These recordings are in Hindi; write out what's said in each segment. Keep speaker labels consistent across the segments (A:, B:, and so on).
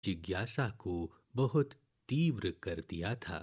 A: जिज्ञासा को बहुत तीव्र कर दिया था।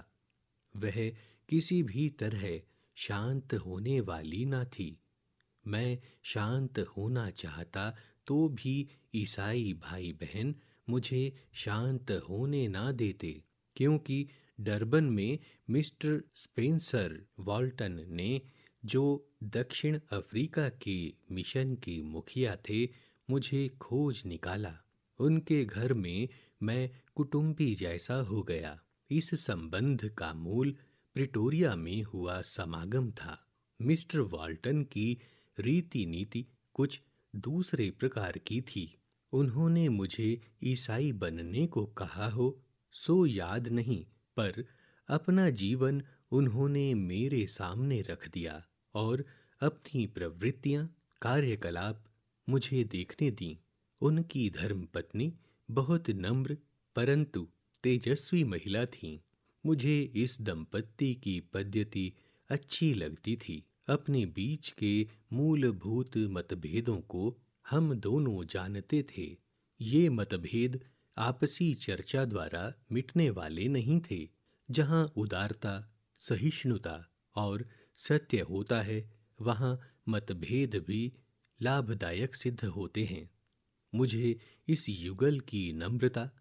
A: वह किसी भी तरह शांत होने वाली न थी। मैं शांत होना चाहता तो भी ईसाई भाई बहन मुझे शांत होने ना देते, क्योंकि डरबन में मिस्टर स्पेंसर वॉल्टन ने, जो दक्षिण अफ्रीका के मिशन के मुखिया थे, मुझे खोज निकाला। उनके घर में मैं कुटुंबी जैसा हो गया। इस संबंध का मूल प्रिटोरिया में हुआ समागम था। मिस्टर वॉल्टन की रीति नीति कुछ दूसरे प्रकार की थी। उन्होंने मुझे ईसाई बनने को कहा हो सो याद नहीं, पर अपना जीवन उन्होंने मेरे सामने रख दिया और अपनी प्रवृत्तियां, कार्यकलाप मुझे देखने दी। उनकी धर्मपत्नी बहुत नम्र परंतु तेजस्वी महिला थीं। मुझे इस दंपत्ति की पद्धति अच्छी लगती थी। अपने बीच के मूलभूत मतभेदों को हम दोनों जानते थे। ये मतभेद आपसी चर्चा द्वारा मिटने वाले नहीं थे। जहाँ उदारता, सहिष्णुता और सत्य होता है, वहाँ मतभेद भी लाभदायक सिद्ध होते हैं। मुझे इस युगल की नम्रता,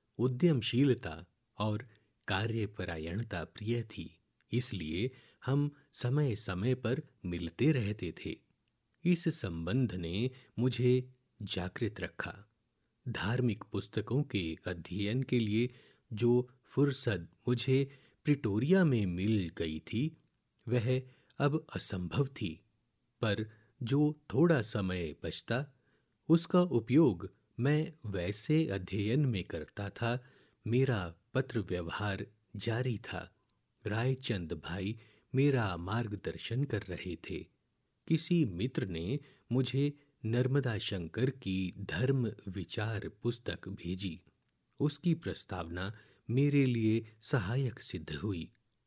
A: उद्यमशीलता और कार्यपरायणता प्रिय थी, इसलिए हम समय समय पर मिलते रहते थे। इस संबंध ने मुझे जागृत रखा। धार्मिक पुस्तकों के अध्ययन के लिए जो फुर्सत मुझे प्रिटोरिया में मिल गई थी, वह अब असंभव थी, पर जो थोड़ा समय बचता, उसका उपयोग मैं वैसे अध्ययन में करता था। मेरा पत्र व्यवहार जारी था। रायचंद भाई मेरा मार्गदर्शन कर रहे थे। किसी मित्र ने मुझे नर्मदा शंकर की धर्म विचार पुस्तक भेजी। उसकी प्रस्तावना मेरे लिए सहायक सिद्ध हुई।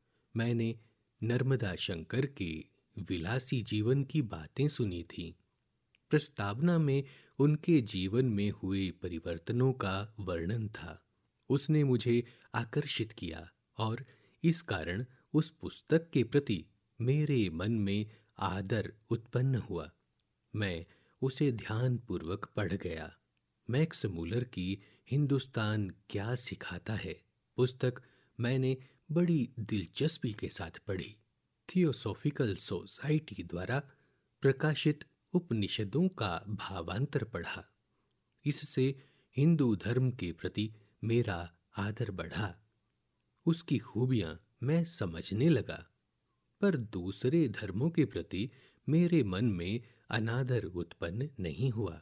A: मैंने नर्मदा शंकर के विलासी जीवन की बातें सुनी थीं। प्रस्तावना में उनके जीवन में हुए परिवर्तनों का वर्णन था। उसने मुझे आकर्षित किया और इस कारण उस पुस्तक के प्रति मेरे मन में आदर उत्पन्न हुआ। मैं उसे ध्यानपूर्वक पढ़ गया। मैक्स मूलर की हिंदुस्तान क्या सिखाता है पुस्तक मैंने बड़ी दिलचस्पी के साथ पढ़ी। थियोसॉफिकल सोसाइटी द्वारा प्रकाशित उपनिषदों का भावांतर पढ़ा। इससे हिंदू धर्म के प्रति मेरा आदर बढ़ा। उसकी खूबियां मैं समझने लगा, पर दूसरे धर्मों के प्रति मेरे मन में अनादर उत्पन्न नहीं हुआ।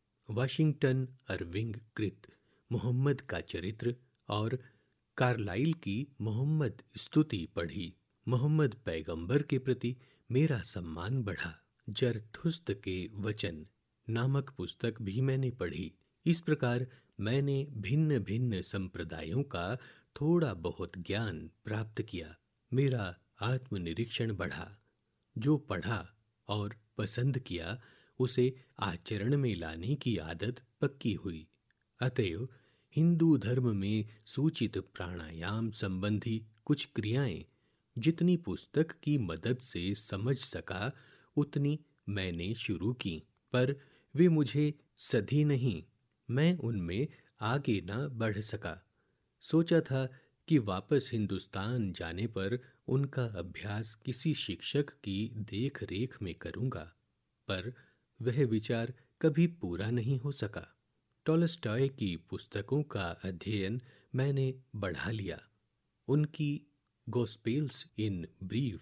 A: वाशिंगटन अर्विंग कृत मोहम्मद का चरित्र और कार्लाइल की मोहम्मद स्तुति पढ़ी। मोहम्मद पैगंबर के प्रति मेरा सम्मान बढ़ा। जरथुस्त के वचन नामक पुस्तक भी मैंने पढ़ी। इस प्रकार मैंने भिन्न भिन्न संप्रदायों का थोड़ा बहुत ज्ञान प्राप्त किया। मेरा आत्मनिरीक्षण बढ़ा। जो पढ़ा और पसंद किया, उसे आचरण में लाने की आदत पक्की हुई। अतएव हिंदू धर्म में सूचित प्राणायाम संबंधी कुछ क्रियाएं जितनी पुस्तक की मदद से समझ सका, उतनी मैंने शुरू की, पर वे मुझे सधी नहीं। मैं उनमें आगे न बढ़ सका। सोचा था कि वापस हिंदुस्तान जाने पर उनका अभ्यास किसी शिक्षक की देख रेख में करूंगा, पर वह विचार कभी पूरा नहीं हो सका। टॉलस्टॉय की पुस्तकों का अध्ययन मैंने बढ़ा लिया। उनकी gospels in brief,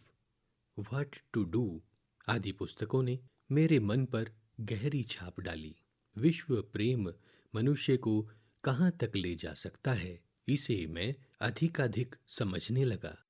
A: what to do आदि पुस्तकों ने मेरे मन पर गहरी छाप डाली। विश्व प्रेम मनुष्य को कहाँ तक ले जा सकता है, इसे मैं अधिकाधिक समझने लगा।